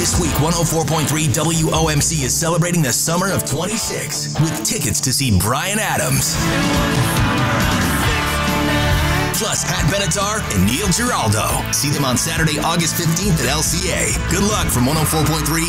This week, 104.3 WOMC is celebrating the summer of 26 with tickets to see Bryan Adams. Plus, Pat Benatar and Neil Giraldo. See them on Saturday, August 15th at LCA. Good luck from 104.3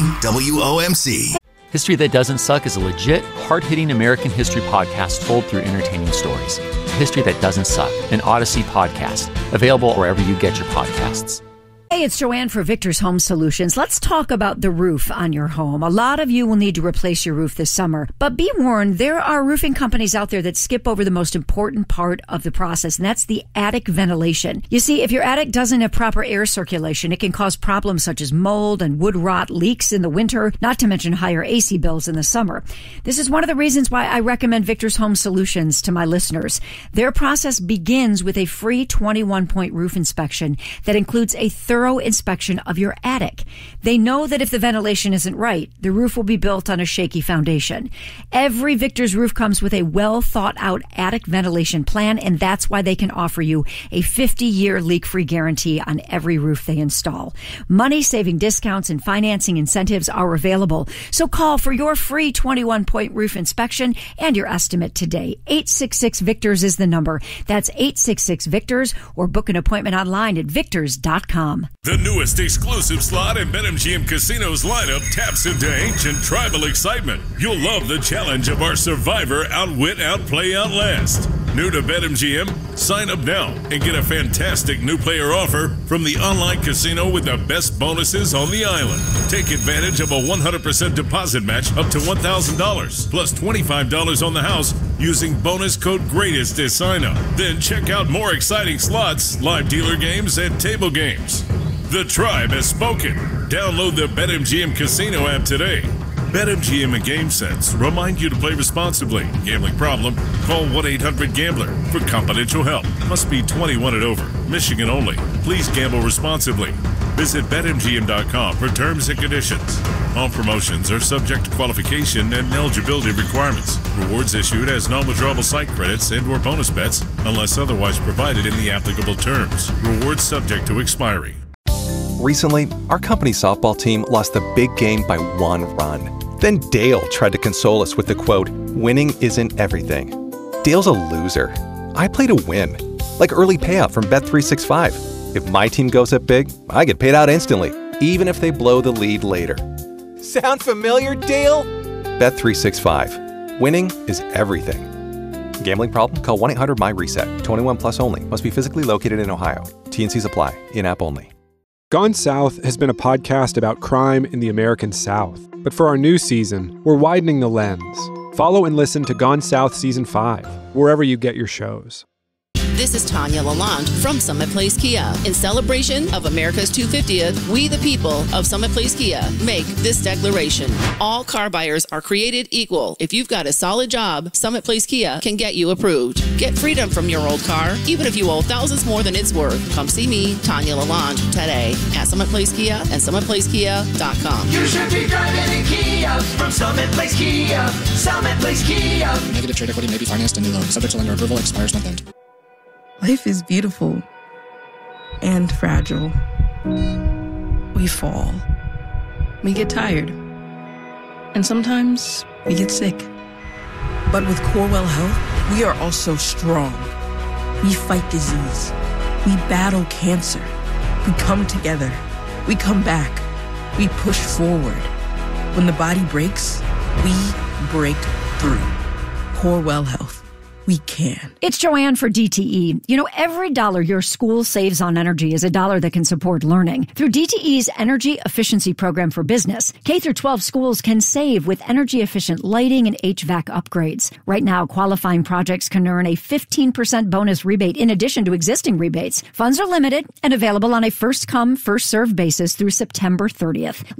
WOMC. History That Doesn't Suck is a legit, hard-hitting American history podcast told through entertaining stories. History That Doesn't Suck, an Odyssey podcast, available wherever you get your podcasts. Hey, it's Joanne for Victor's Home Solutions. Let's talk about the roof on your home. A lot of you will need to replace your roof this summer, but be warned, there are roofing companies out there that skip over the most important part of the process, and that's the attic ventilation. You see, if your attic doesn't have proper air circulation, it can cause problems such as mold and wood rot, leaks in the winter, not to mention higher AC bills in the summer. This is one of the reasons why I recommend Victor's Home Solutions to my listeners. Their process begins with a free 21-point roof inspection that includes a thorough inspection of your attic. They know that if the ventilation isn't right, the roof will be built on a shaky foundation. Every Victor's roof comes with a well thought out attic ventilation plan, and that's why they can offer you a 50-year leak-free guarantee on every roof they install. Money-saving discounts and financing incentives are available, so call for your free 21-point roof inspection and your estimate today. 866-VICTORS is the number. That's 866-VICTORS, or book an appointment online at victors.com. The newest exclusive slot in BetMGM Casino's lineup taps into ancient tribal excitement. You'll love the challenge of our Survivor Outwit, Outplay, Outlast. New to BetMGM? Sign up now and get a fantastic new player offer from the online casino with the best bonuses on the island. Take advantage of a 100% deposit match up to $1,000 plus $25 on the house using bonus code GREATEST at sign up. Then check out more exciting slots, live dealer games, and table games. The tribe has spoken. Download the BetMGM Casino app today. BetMGM and GameSense remind you to play responsibly. Gambling problem? Call 1-800-GAMBLER for confidential help. Must be 21 and over. Michigan only. Please gamble responsibly. Visit BetMGM.com for terms and conditions. All promotions are subject to qualification and eligibility requirements. Rewards issued as non-withdrawable site credits and/or bonus bets unless otherwise provided in the applicable terms. Rewards subject to expiry. Recently, our company softball team lost the big game by 1 run. Then Dale tried to console us with the quote, "Winning isn't everything." Dale's a loser. I play to win. Like early payout from Bet365. If my team goes up big, I get paid out instantly, even if they blow the lead later. Sound familiar, Dale? Bet365. Winning is everything. Gambling problem? Call 1-800-MY-RESET. 21 plus only. Must be physically located in Ohio. T&Cs apply. In-app only. Gone South has been a podcast about crime in the American South. But for our new season, we're widening the lens. Follow and listen to Gone South Season 5, wherever you get your shows. This is Tanya Lalonde from Summit Place Kia. In celebration of America's 250th, we the people of Summit Place Kia make this declaration. All car buyers are created equal. If you've got a solid job, Summit Place Kia can get you approved. Get freedom from your old car, even if you owe thousands more than it's worth. Come see me, Tanya Lalonde, today at Summit Place Kia and SummitPlaceKia.com. You should be driving in Kia from Summit Place Kia. Summit Place Kia. Negative trade equity may be financed in new loan. Subject to lender approval. Expires month end. Life is beautiful and fragile. We fall. We get tired. And sometimes we get sick. But with Corewell Health, we are also strong. We fight disease. We battle cancer. We come together. We come back. We push forward. When the body breaks, we break through. Corewell Health. We can. It's Joanne for DTE. You know, every dollar your school saves on energy is a dollar that can support learning. Through DTE's Energy Efficiency Program for Business, K-12 schools can save with energy-efficient lighting and HVAC upgrades. Right now, qualifying projects can earn a 15% bonus rebate in addition to existing rebates. Funds are limited and available on a first-come, first-served basis through September 30th.